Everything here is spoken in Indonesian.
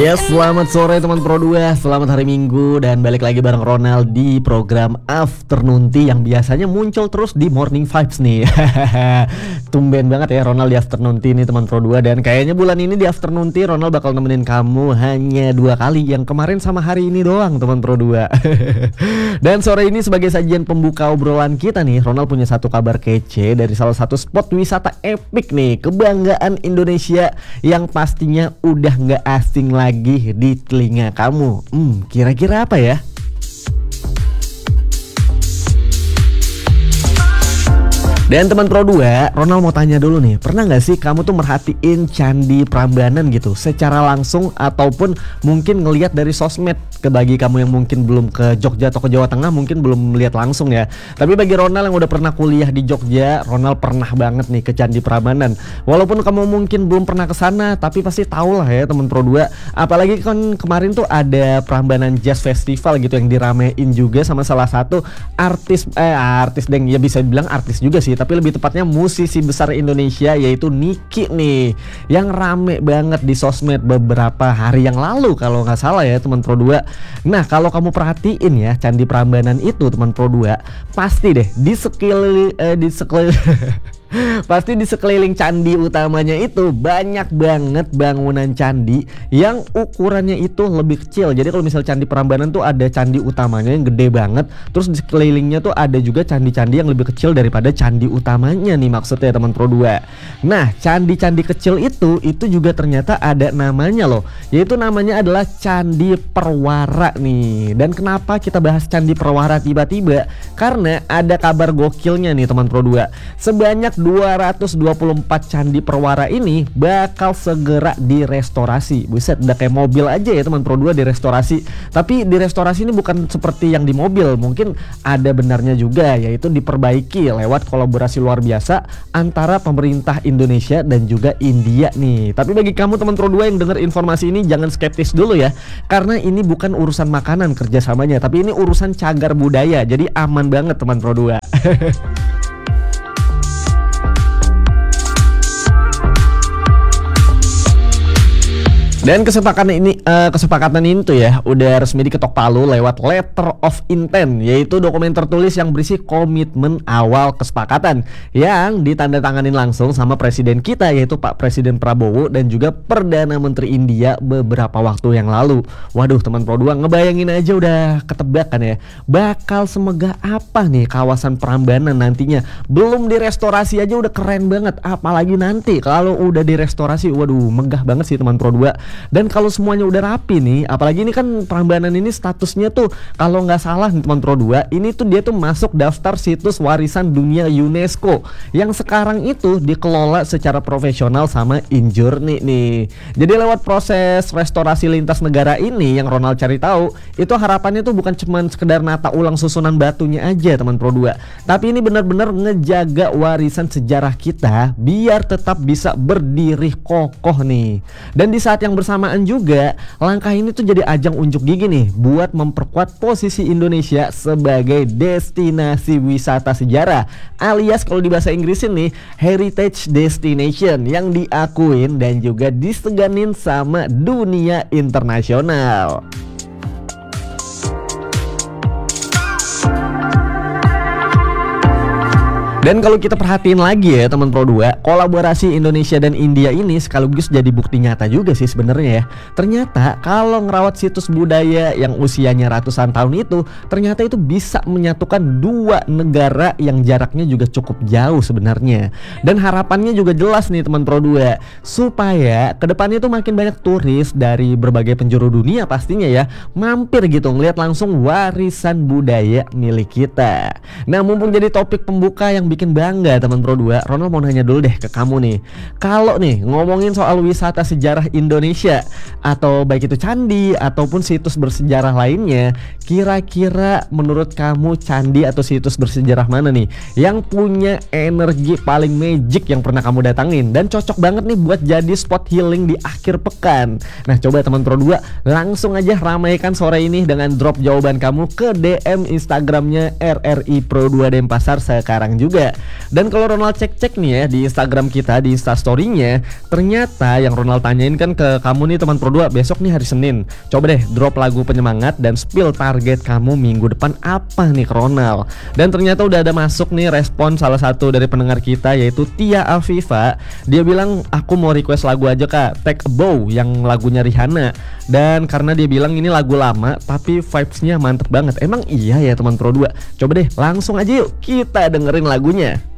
Yes, selamat sore teman Pro 2, selamat hari Minggu dan balik lagi bareng Ronald di program Afternoon Tea yang biasanya muncul terus di Morning Vibes nih. Tumben banget ya Ronald di Afternoon Tea nih teman Pro 2, dan kayaknya bulan ini di Afternoon Tea Ronald bakal nemenin kamu hanya 2 kali, yang kemarin sama hari ini doang teman Pro 2. Dan sore ini sebagai sajian pembuka obrolan kita nih, Ronald punya satu kabar kece dari salah satu spot wisata epik nih, kebanggaan Indonesia yang pastinya udah nggak asing lagi di telinga kamu. Kira-kira apa ya? Dan teman Pro 2, Ronald mau tanya dulu nih, pernah gak sih kamu tuh merhatiin Candi Prambanan gitu secara langsung ataupun mungkin ngelihat dari sosmed? Bagi kamu yang mungkin belum ke Jogja atau ke Jawa Tengah mungkin belum melihat langsung ya. Tapi bagi Ronald yang udah pernah kuliah di Jogja, Ronald pernah banget nih ke Candi Prambanan. Walaupun kamu mungkin belum pernah ke sana, tapi pasti tahu lah ya teman Pro 2. Apalagi kan kemarin tuh ada Prambanan Jazz Festival gitu yang diramein juga sama salah satu artis deng, ya bisa dibilang artis juga sih, tapi lebih tepatnya musisi besar Indonesia yaitu Niki nih, yang rame banget di sosmed beberapa hari yang lalu kalau nggak salah ya teman Pro 2. Nah kalau kamu perhatiin ya, Candi Prambanan itu teman Pro 2 pasti deh di sekeliling candi utamanya itu banyak banget bangunan candi yang ukurannya itu lebih kecil. Jadi kalau misal Candi Prambanan tuh ada candi utamanya yang gede banget, terus di sekelilingnya tuh ada juga candi-candi yang lebih kecil daripada candi utamanya nih, maksudnya teman Pro 2. Nah candi-candi kecil itu juga ternyata ada namanya loh, yaitu namanya adalah Candi Perwara nih. Dan kenapa kita bahas Candi Perwara tiba-tiba? Karena ada kabar gokilnya nih teman Pro 2. Sebanyak 224 candi perwara ini bakal segera direstorasi. Buset, udah kayak mobil aja ya teman Pro 2 direstorasi. Tapi direstorasi ini bukan seperti yang di mobil, mungkin ada benarnya juga, yaitu diperbaiki lewat kolaborasi luar biasa antara pemerintah Indonesia dan juga India nih. Tapi bagi kamu teman Pro 2 yang dengar informasi ini jangan skeptis dulu ya, karena ini bukan urusan makanan kerjasamanya, tapi ini urusan cagar budaya. Jadi aman banget teman Pro 2. Dan kesepakatan ini tuh ya udah resmi diketok palu lewat letter of intent, yaitu dokumen tertulis yang berisi komitmen awal kesepakatan yang ditandatanganin langsung sama presiden kita, yaitu Pak Presiden Prabowo dan juga Perdana Menteri India beberapa waktu yang lalu. Waduh teman Pro 2, ngebayangin aja udah ketebak kan ya, bakal semegah apa nih kawasan Prambanan nantinya. Belum direstorasi aja udah keren banget, apalagi nanti kalau udah direstorasi, waduh megah banget sih teman Pro 2. Dan kalau semuanya udah rapi nih, apalagi ini kan Prambanan ini statusnya tuh kalau nggak salah teman Pro 2, ini tuh dia tuh masuk daftar situs warisan dunia UNESCO yang sekarang itu dikelola secara profesional sama Injourney nih. Jadi lewat proses restorasi lintas negara ini yang Ronald cari tahu, itu harapannya tuh bukan cuman sekedar nata ulang susunan batunya aja teman Pro 2, tapi ini benar-benar ngejaga warisan sejarah kita biar tetap bisa berdiri kokoh nih. Dan di saat yang bersamaan juga, langkah ini tuh jadi ajang unjuk gigi nih buat memperkuat posisi Indonesia sebagai destinasi wisata sejarah, alias kalau di bahasa Inggrisin nih heritage destination, yang diakuin dan juga diseganin sama dunia internasional. Dan kalau kita perhatiin lagi ya teman Pro 2, kolaborasi Indonesia dan India ini sekaligus jadi bukti nyata juga sih sebenarnya ya. Ternyata kalau ngerawat situs budaya yang usianya ratusan tahun itu, ternyata itu bisa menyatukan dua negara yang jaraknya juga cukup jauh sebenarnya. Dan harapannya juga jelas nih teman Pro 2, supaya kedepannya tuh makin banyak turis dari berbagai penjuru dunia pastinya ya mampir gitu ngeliat langsung warisan budaya milik kita. Nah mumpung jadi topik pembuka yang bikin bangga teman Pro 2, Ronald mau nanya dulu deh ke kamu nih. Kalau nih ngomongin soal wisata sejarah Indonesia, atau baik itu candi ataupun situs bersejarah lainnya, kira-kira menurut kamu candi atau situs bersejarah mana nih yang punya energi paling magic yang pernah kamu datangin dan cocok banget nih buat jadi spot healing di akhir pekan? Nah coba teman Pro 2 langsung aja ramaikan sore ini dengan drop jawaban kamu ke DM Instagramnya RRI Pro 2 Denpasar sekarang juga. Dan kalau Ronald cek-cek nih ya di Instagram kita, di Instastory-nya, ternyata yang Ronald tanyain kan ke kamu nih teman Pro 2, besok nih hari Senin, coba deh drop lagu penyemangat dan spill target kamu minggu depan apa nih ke Ronald. Dan ternyata udah ada masuk nih respon salah satu dari pendengar kita, yaitu Tia Afifa. Dia bilang, aku mau request lagu aja kak, Take a Bow yang lagunya Rihanna. Dan karena dia bilang ini lagu lama tapi vibes-nya mantep banget. Emang iya ya teman Pro 2? Coba deh langsung aja yuk kita dengerin lagunya.